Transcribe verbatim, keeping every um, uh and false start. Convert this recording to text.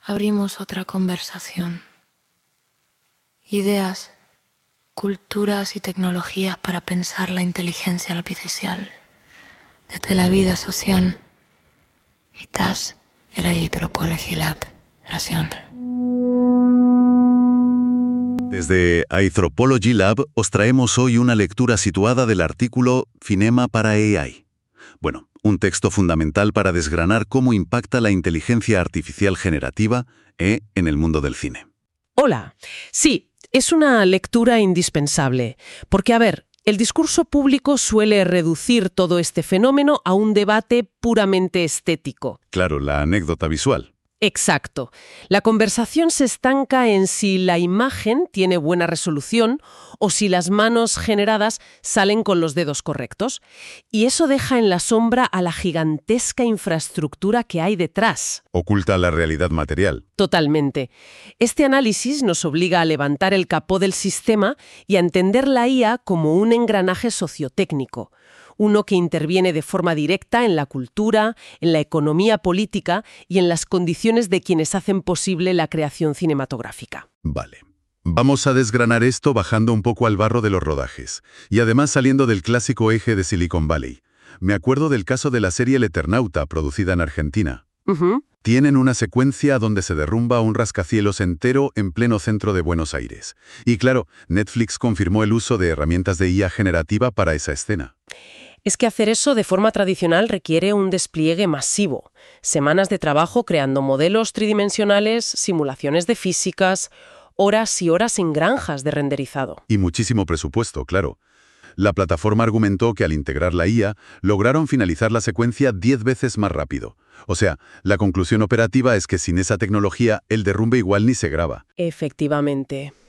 abrimos otra conversación. Ideas, culturas y tecnologías para pensar la inteligencia artificial desde la vida social. Estás en la Anthropology Lab. Gracias. Desde Anthropology Lab os traemos hoy una lectura situada del artículo Cinema para A I. Bueno, un texto fundamental para desgranar cómo impacta la inteligencia artificial generativa ¿eh? en el mundo del cine. Hola. Sí, es una lectura indispensable, porque, a ver, el discurso público suele reducir todo este fenómeno a un debate puramente estético. Claro, la anécdota visual. Exacto. La conversación se estanca en si la imagen tiene buena resolución o si las manos generadas salen con los dedos correctos. Y eso deja en la sombra a la gigantesca infraestructura que hay detrás. Oculta la realidad material. Totalmente. Este análisis nos obliga a levantar el capó del sistema y a entender la I A como un engranaje sociotécnico. Uno que interviene de forma directa en la cultura, en la economía política y en las condiciones de quienes hacen posible la creación cinematográfica. Vale. Vamos a desgranar esto bajando un poco al barro de los rodajes, y además saliendo del clásico eje de Silicon Valley. Me acuerdo del caso de la serie El Eternauta, producida en Argentina. Uh-huh. Tienen una secuencia donde se derrumba un rascacielos entero en pleno centro de Buenos Aires. Y claro, Netflix confirmó el uso de herramientas de I A generativa para esa escena. Es que hacer eso de forma tradicional requiere un despliegue masivo. Semanas de trabajo creando modelos tridimensionales, simulaciones de físicas, horas y horas en granjas de renderizado. Y muchísimo presupuesto, claro. La plataforma argumentó que al integrar la I A, lograron finalizar la secuencia diez veces más rápido. O sea, la conclusión operativa es que sin esa tecnología, el derrumbe igual ni se graba. Efectivamente.